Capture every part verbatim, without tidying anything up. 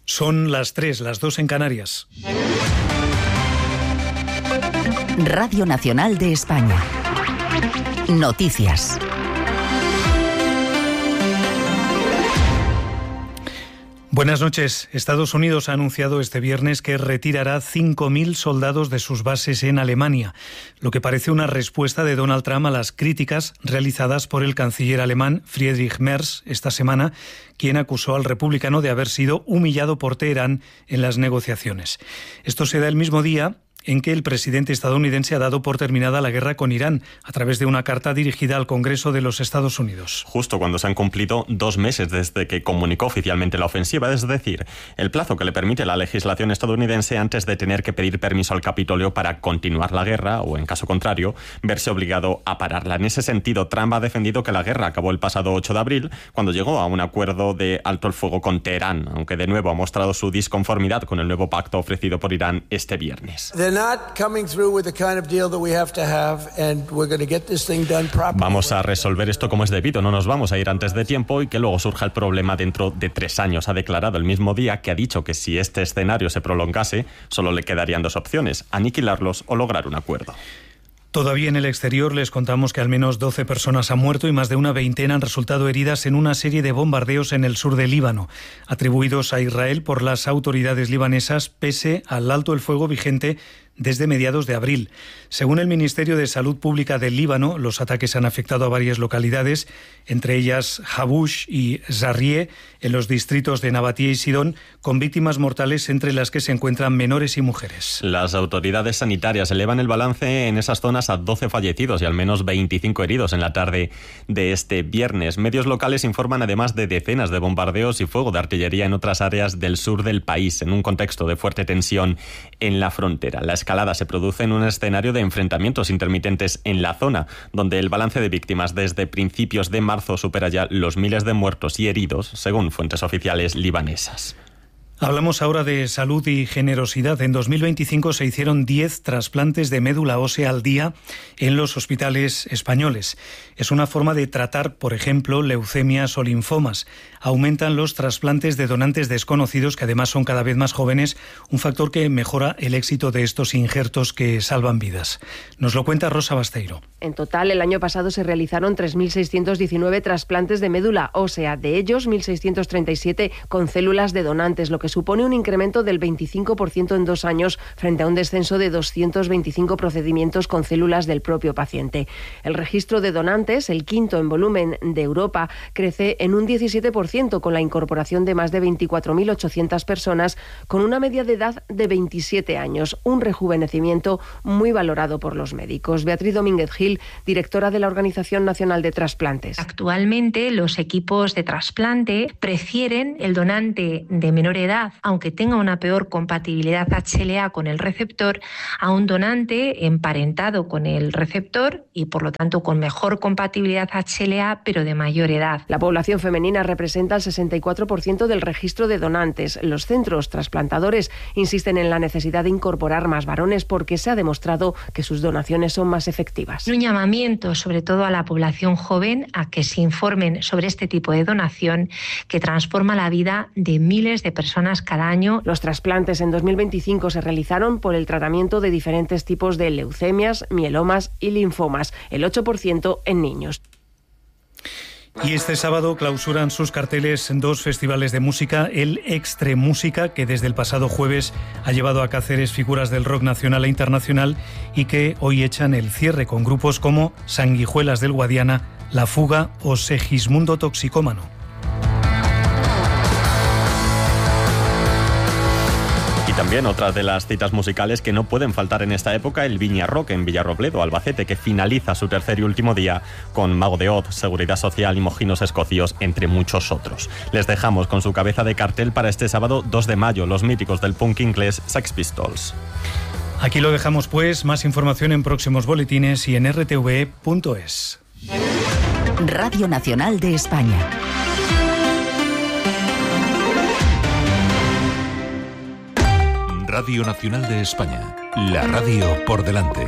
Son las tres, las dos en Canarias. Radio Nacional de España. Noticias. Buenas noches. Estados Unidos ha anunciado este viernes que retirará cinco mil soldados de sus bases en Alemania, lo que parece una respuesta de Donald Trump a las críticas realizadas por el canciller alemán Friedrich Merz esta semana, quien acusó al republicano de haber sido humillado por Teherán en las negociaciones. Esto se da el mismo día en que el presidente estadounidense ha dado por terminada la guerra con Irán a través de una carta dirigida al Congreso de los Estados Unidos. Justo cuando se han cumplido dos meses desde que comunicó oficialmente la ofensiva, es decir, el plazo que le permite la legislación estadounidense antes de tener que pedir permiso al Capitolio para continuar la guerra o, en caso contrario, verse obligado a pararla. En ese sentido, Trump ha defendido que la guerra acabó el pasado ocho de abril, cuando llegó a un acuerdo de alto el fuego con Teherán, aunque de nuevo ha mostrado su disconformidad con el nuevo pacto ofrecido por Irán este viernes. Vamos a resolver esto como es debido, no nos vamos a ir antes de tiempo y que luego surja el problema dentro de tres años, ha declarado el mismo día que ha dicho que si este escenario se prolongase, solo le quedarían dos opciones: aniquilarlos o lograr un acuerdo. Todavía en el exterior les contamos que al menos doce personas han muerto y más de una veintena han resultado heridas en una serie de bombardeos en el sur del Líbano, atribuidos a Israel por las autoridades libanesas pese al alto el fuego vigente desde mediados de abril. Según el Ministerio de Salud Pública del Líbano, los ataques han afectado a varias localidades, entre ellas Habush y Zarrie, en los distritos de Nabatie y Sidón, con víctimas mortales entre las que se encuentran menores y mujeres. Las autoridades sanitarias elevan el balance en esas zonas a doce fallecidos y al menos veinticinco heridos en la tarde de este viernes. Medios locales informan además de decenas de bombardeos y fuego de artillería en otras áreas del sur del país, en un contexto de fuerte tensión en la frontera. La escalada se produce en un escenario de enfrentamientos intermitentes en la zona, donde el balance de víctimas desde principios de marzo supera ya los miles de muertos y heridos, según fuentes oficiales libanesas. Hablamos ahora de salud y generosidad. En dos mil veinticinco se hicieron diez trasplantes de médula ósea al día en los hospitales españoles. Es una forma de tratar, por ejemplo, leucemias o linfomas. Aumentan los trasplantes de donantes desconocidos, que además son cada vez más jóvenes, un factor que mejora el éxito de estos injertos que salvan vidas. Nos lo cuenta Rosa Basteiro. En total, el año pasado se realizaron tres mil seiscientos diecinueve trasplantes de médula ósea, de ellos mil seiscientos treinta y siete con células de donantes, lo que supone un incremento del veinticinco por ciento en dos años frente a un descenso de doscientos veinticinco procedimientos con células del propio paciente. El registro de donantes, el quinto en volumen de Europa, crece en un diecisiete por ciento con la incorporación de más de veinticuatro mil ochocientas personas con una media de edad de veintisiete años, un rejuvenecimiento muy valorado por los médicos. Beatriz Domínguez Gil, directora de la Organización Nacional de Trasplantes. Actualmente los equipos de trasplante prefieren el donante de menor edad, aunque tenga una peor compatibilidad H L A con el receptor, a un donante emparentado con el receptor y por lo tanto con mejor compatibilidad H L A pero de mayor edad. La población femenina representa el sesenta y cuatro por ciento del registro de donantes. Los centros trasplantadores insisten en la necesidad de incorporar más varones porque se ha demostrado que sus donaciones son más efectivas. Un llamamiento sobre todo a la población joven a que se informen sobre este tipo de donación que transforma la vida de miles de personas cada año. Los trasplantes en dos mil veinticinco se realizaron por el tratamiento de diferentes tipos de leucemias, mielomas y linfomas, el ocho por ciento en niños. Y este sábado clausuran sus carteles dos festivales de música, el Extremúsica, que desde el pasado jueves ha llevado a Cáceres figuras del rock nacional e internacional y que hoy echan el cierre con grupos como Sanguijuelas del Guadiana, La Fuga o Segismundo Toxicómano. Y también otra de las citas musicales que no pueden faltar en esta época, el Viña Rock en Villarrobledo, Albacete, que finaliza su tercer y último día con Mago de Oz, Seguridad Social y Mojinos Escocios, entre muchos otros. Les dejamos con su cabeza de cartel para este sábado dos de mayo, los míticos del punk inglés Sex Pistols. Aquí lo dejamos pues, más información en próximos boletines y en r t v e punto es. Radio Nacional de España. Radio Nacional de España, la radio por delante.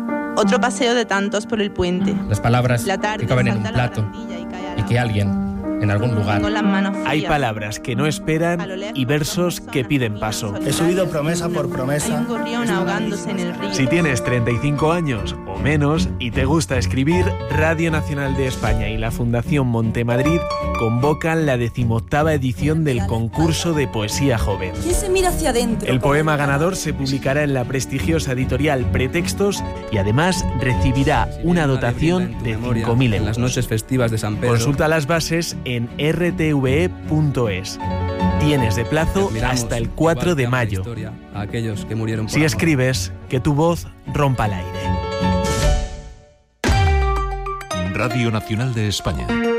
Otro paseo de tantos por el puente. Las palabras La tarde, que caben en un salta la plato barandilla y cae a la y que alguien en algún lugar. Con las manos frías. Hay palabras que no esperan y versos que piden paso. He subido promesa por promesa. Hay un gorrión ahogándose en el río. Si tienes treinta y cinco años o menos y te gusta escribir, Radio Nacional de España y la Fundación Montemadrid convocan la decimoctava edición del concurso de poesía joven. ¿Quién se mira hacia adentro? El poema ganador se publicará en la prestigiosa editorial Pretextos y además recibirá una dotación de cinco mil euros. En las noches festivas de San Pedro. Consulta las bases en r t v e punto es. Tienes de plazo hasta el cuatro de mayo. A aquellos que murieron por si amor. escribes, que tu voz rompa el aire. Radio Nacional de España.